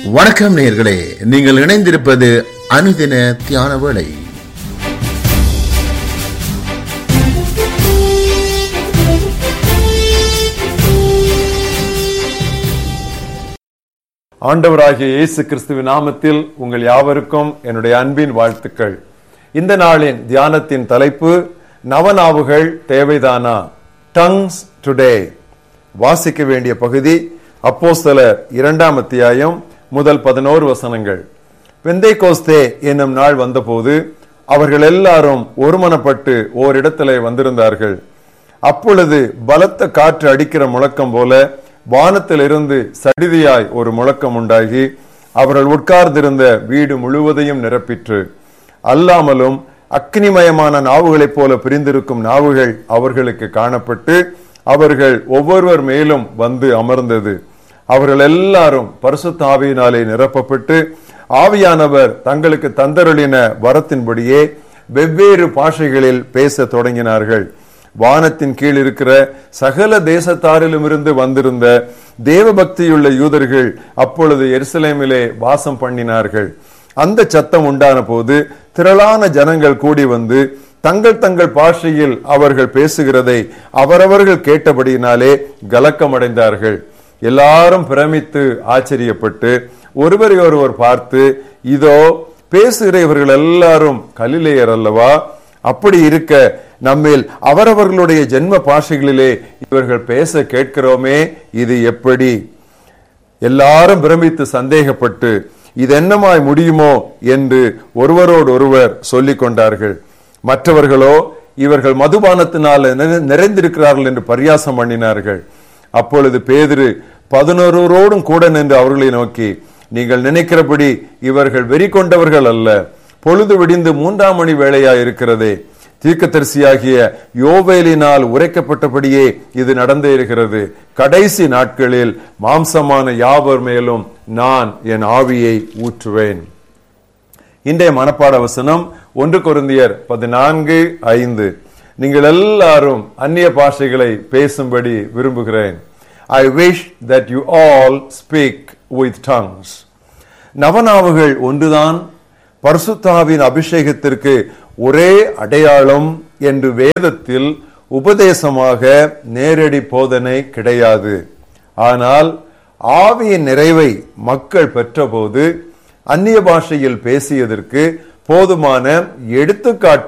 வணக்கம் நேயர்களே, நீங்கள் இணைந்திருப்பது அனுதின தியான வேளை. ஆண்டவராகிய இயேசு கிறிஸ்துவின் நாமத்தில் உங்கள் யாவருக்கும் என்னுடைய அன்பின் வாழ்த்துக்கள். இந்த நாளின் தியானத்தின் தலைப்பு நவநாவுகள் தேவைதானா? Tongues today. வாசிக்க வேண்டிய பகுதி அப்போஸ்தலர் 2ஆம் அத்தியாயம் முதல் 11 வசனங்கள். பெந்தைக்கோஸ்தே என்னும் நாள் வந்தபோது அவர்கள் எல்லாரும் ஒருமனப்பட்டு ஓரிடத்திலே வந்திருந்தார்கள். அப்பொழுது பலத்த காற்று அடிக்கிற முழக்கம் போல வானத்திலிருந்து சடிதியாய் ஒரு முழக்கம் உண்டாகி அவர்கள் உட்கார்ந்திருந்த வீடு முழுவதையும் நிரப்பிற்று. அல்லாமலும் அக்னிமயமான நாவுகளைப் போல பிரிந்திருக்கும் நாவுகள் அவர்களுக்கு காணப்பட்டு அவர்கள் ஒவ்வொருவர் மேலும் வந்து அமர்ந்தது. அவர்கள் எல்லாரும் பரிசுத்த ஆவியினாலே நிரப்பப்பட்டு ஆவியானவர் தங்களுக்கு தந்தருளின வரத்தின்படியே வெவ்வேறு பாஷைகளில் பேச தொடங்கினார்கள். வானத்தின் கீழ் இருக்கிற சகல தேசத்தாரிலும் இருந்து வந்திருந்த தேவபக்தியுள்ள யூதர்கள் அப்பொழுது எருசலேமிலே வாசம் பண்ணினார்கள். அந்த சத்தம் உண்டான போது திரளான ஜனங்கள் கூடி வந்து தங்கள் தங்கள் பாஷையில் அவர்கள் பேசுகிறதை அவரவர்கள் கேட்டபடியினாலே கலக்கமடைந்தார்கள். எல்லாரும் பிரமித்து ஆச்சரியப்பட்டு ஒருவரை ஒருவர் பார்த்து, இதோ பேசுகிற இவர்கள் எல்லாரும் கலிலேயர் அல்லவா? அப்படி இருக்க நம்மில் அவரவர்களுடைய ஜென்ம பாஷைகளிலே இவர்கள் பேச கேட்கிறோமே, இது எப்படி? எல்லாரும் பிரமித்து சந்தேகப்பட்டு இது என்னமாய் முடியுமோ என்று ஒருவரோடு ஒருவர் சொல்லிக் கொண்டார்கள். மற்றவர்களோ இவர்கள் மதுபானத்தினால் நிறைந்திருக்கிறார்கள் என்று பரியாசம் பண்ணினார்கள். அப்பொழுது பேதுரு 11 கூட நின்று அவர்களை நோக்கி, நீங்கள் நினைக்கிறபடி இவர்கள் வெறி கொண்டவர்கள் அல்ல. பொழுது விடிந்து 3ஆம் மணி வேளையா இருக்கிறதே. தீர்க்கதரிசியாகிய யோவேலினால் உரைக்கப்பட்டபடியே இது நடந்தே இருக்கிறது. கடைசி நாட்களில் மாம்சமான யாவர் மேலும் நான் என் ஆவியை ஊற்றுவேன். இன்றைய மனப்பாட வசனம் 1 கொரிந்தியர் 14:5. நீங்கள் எல்லாரும் அந்நிய பாஷைகளை பேசும்படி விரும்புகிறேன். I wish that you all speak with tongues. நவநாவுகள் ஒன்றுதான் பரிசுத்தாவின் அபிஷேகத்திற்கு ஒரே அடையாளம் என்று வேதத்தில் உபதேசமாக நேரடி போதனை கிடையாது. ஆனால் ஆவியின் நிறைவை மக்கள் பெற்றபோது அந்நிய பாஷையில் பேசியதற்கு போதுமான எடுத்துக்காட்டு